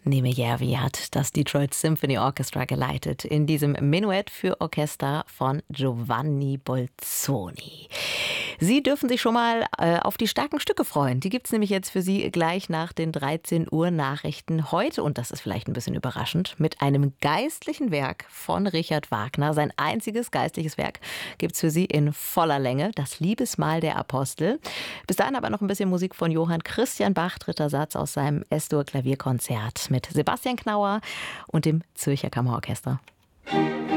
Neme Järvi hat das Detroit Symphony Orchestra geleitet in diesem Menuett für Orchester von Giovanni Bolzoni. Sie dürfen sich schon mal auf die starken Stücke freuen. Die gibt es nämlich jetzt für Sie gleich nach den 13 Uhr Nachrichten heute, und das ist vielleicht ein bisschen überraschend, mit einem geistlichen Werk von Richard Wagner. Sein einziges geistliches Werk gibt es für Sie in voller Länge, das Liebesmahl der Apostel. Bis dahin aber noch ein bisschen Musik von Johann Christian Bach, dritter Satz aus seinem S-Dur-Klavierkonzert mit Sebastian Knauer und dem Zürcher Kammerorchester.